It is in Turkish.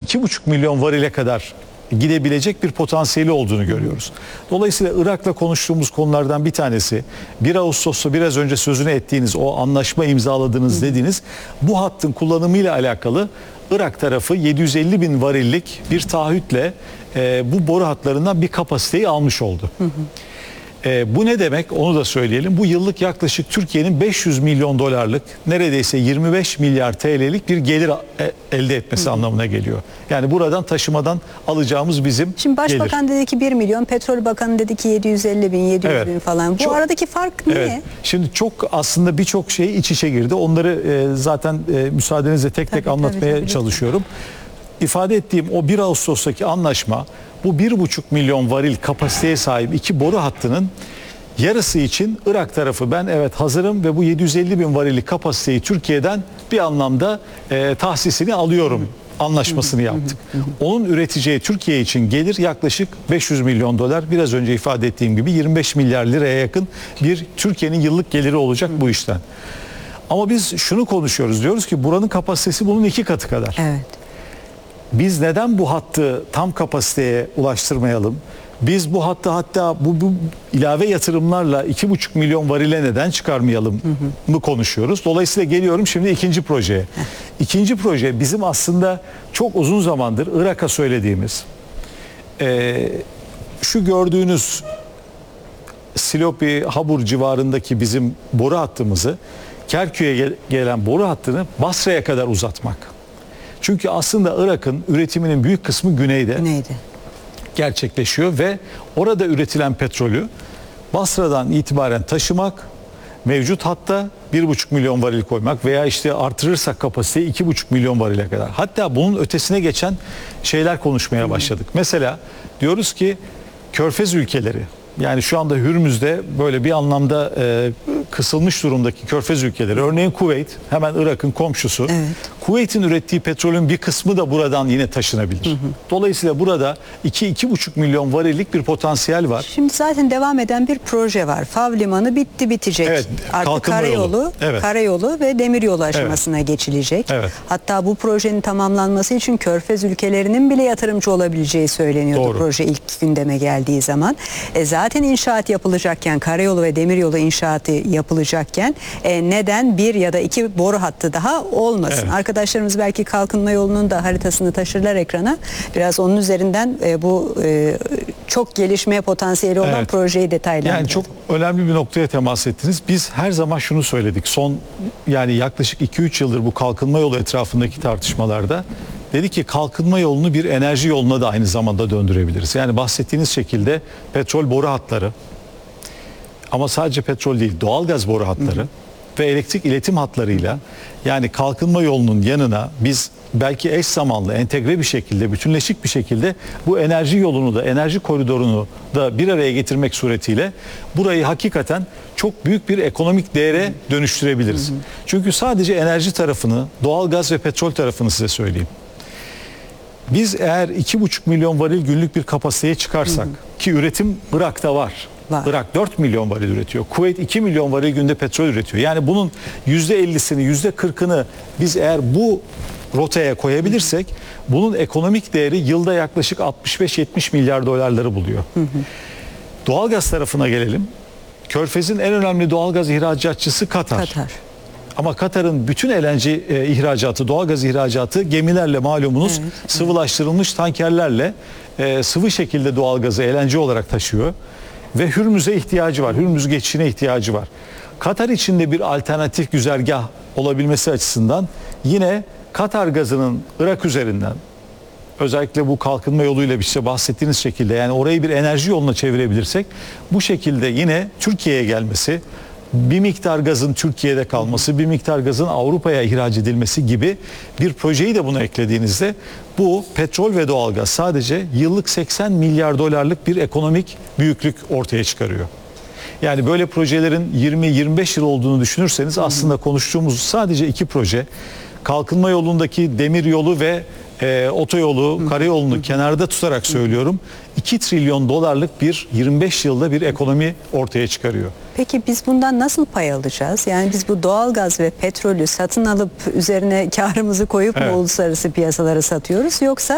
2,5 milyon varile kadar gidebilecek bir potansiyeli olduğunu görüyoruz. Dolayısıyla Irak'la konuştuğumuz konulardan bir tanesi 1 Ağustos'ta biraz önce sözünü ettiğiniz o anlaşma imzaladığınız dediğiniz bu hattın kullanımıyla alakalı Irak tarafı 750 bin varillik bir taahhütle bu boru hatlarından bir kapasiteyi almış oldu. Bu ne demek onu da söyleyelim. Bu yıllık yaklaşık Türkiye'nin 500 milyon dolarlık neredeyse 25 milyar TL'lik bir gelir elde etmesi anlamına geliyor. Yani buradan taşımadan alacağımız bizim Şimdi Başbakan gelir. dedi ki 1 milyon, Petrol Bakanı dedi ki 750 bin, 700 bin falan. Bu aradaki fark ne? Evet. Şimdi çok aslında birçok şey iç içe girdi. Onları zaten müsaadenizle tek tek anlatmaya çalışıyorum. İfade ettiğim o 1 Ağustos'taki anlaşma bu 1,5 milyon varil kapasiteye sahip iki boru hattının yarısı için Irak tarafı ben evet hazırım ve bu 750 bin varillik kapasiteyi Türkiye'den bir anlamda tahsisini alıyorum anlaşmasını yaptık. Onun üreteceği Türkiye için gelir yaklaşık 500 milyon dolar. Biraz önce ifade ettiğim gibi 25 milyar liraya yakın bir Türkiye'nin yıllık geliri olacak bu işten. Ama biz şunu konuşuyoruz, diyoruz ki buranın kapasitesi bunun 2 katı kadar. Evet. Biz neden bu hattı tam kapasiteye ulaştırmayalım? Biz bu hattı hatta bu ilave yatırımlarla 2,5 milyon varile neden çıkarmayalım mı konuşuyoruz. Dolayısıyla geliyorum şimdi ikinci projeye. İkinci proje bizim aslında çok uzun zamandır Irak'a söylediğimiz şu gördüğünüz Silopi, Habur civarındaki bizim boru hattımızı Kerkük'e gelen boru hattını Basra'ya kadar uzatmak. Çünkü aslında Irak'ın üretiminin büyük kısmı güneyde gerçekleşiyor ve orada üretilen petrolü Basra'dan itibaren taşımak, mevcut hatta 1,5 milyon varil koymak veya işte artırırsak kapasiteyi 2,5 milyon varile kadar. Hatta bunun ötesine geçen şeyler konuşmaya başladık. Mesela diyoruz ki Körfez ülkeleri, yani şu anda Hürmüz'de böyle bir anlamda kısılmış durumdaki Körfez ülkeleri, örneğin Kuveyt, hemen Irak'ın komşusu. Evet. Kuveyt'in ürettiği petrolün bir kısmı da buradan yine taşınabilir. Dolayısıyla burada 2-2,5 milyon varillik bir potansiyel var. Şimdi zaten devam eden bir proje var. Fav Limanı bitti bitecek. Evet, artık karayolu ve demiryolu aşamasına geçilecek. Evet. Hatta bu projenin tamamlanması için Körfez ülkelerinin bile yatırımcı olabileceği söyleniyordu. Proje ilk gündeme geldiği zaman. Zaten inşaat yapılacakken, karayolu ve demiryolu inşaatı yapılacakken neden bir ya da iki boru hattı daha olmasın? Evet. Arkadaşlarımız belki kalkınma yolunun da haritasını taşırlar ekrana. Biraz onun üzerinden bu çok gelişmeye potansiyeli olan projeyi detaylandıralım. Yani çok önemli bir noktaya temas ettiniz. Biz her zaman şunu söyledik. Son yani yaklaşık 2-3 yıldır bu kalkınma yolu etrafındaki tartışmalarda dedi ki kalkınma yolunu bir enerji yoluna da aynı zamanda döndürebiliriz. Yani bahsettiğiniz şekilde petrol boru hatları, ama sadece petrol değil, doğalgaz boru hatları ve elektrik iletim hatlarıyla, yani kalkınma yolunun yanına biz belki eş zamanlı, entegre bir şekilde, bütünleşik bir şekilde bu enerji yolunu da, enerji koridorunu da bir araya getirmek suretiyle burayı hakikaten çok büyük bir ekonomik değere dönüştürebiliriz. Çünkü sadece enerji tarafını, doğalgaz ve petrol tarafını size söyleyeyim. Biz eğer 2,5 milyon varil günlük bir kapasiteye çıkarsak, ki üretim Irak'ta var. Irak 4 milyon varil üretiyor. Kuveyt 2 milyon varil günde petrol üretiyor. Yani bunun %50'sini, %40'ını biz eğer bu rotaya koyabilirsek bunun ekonomik değeri yılda yaklaşık 65-70 milyar dolarları buluyor. Doğalgaz tarafına gelelim. Körfez'in en önemli doğalgaz ihracatçısı Katar. Ama Katar'ın bütün LNG ihracatı, doğalgaz ihracatı gemilerle malumunuz sıvılaştırılmış tankerlerle sıvı şekilde doğalgazı LNG olarak taşıyor. Ve Hürmüz'e ihtiyacı var. Hürmüz geçişine ihtiyacı var. Katar içinde bir alternatif güzergah olabilmesi açısından yine Katar gazının Irak üzerinden, özellikle bu kalkınma yoluyla işte bahsettiğiniz şekilde, yani orayı bir enerji yoluna çevirebilirsek bu şekilde yine Türkiye'ye gelmesi, bir miktar gazın Türkiye'de kalması, bir miktar gazın Avrupa'ya ihraç edilmesi gibi bir projeyi de buna eklediğinizde bu petrol ve doğalgaz sadece yıllık 80 milyar dolarlık bir ekonomik büyüklük ortaya çıkarıyor. Yani böyle projelerin 20-25 yıl olduğunu düşünürseniz aslında konuştuğumuz sadece 2 proje, kalkınma yolundaki demir yolu ve otoyolu, karayolunu kenarda tutarak söylüyorum, 2 trilyon dolarlık bir 25 yılda bir ekonomi ortaya çıkarıyor. Peki biz bundan nasıl pay alacağız? Yani biz bu doğalgaz ve petrolü satın alıp üzerine karımızı koyup mu uluslararası piyasalara satıyoruz, yoksa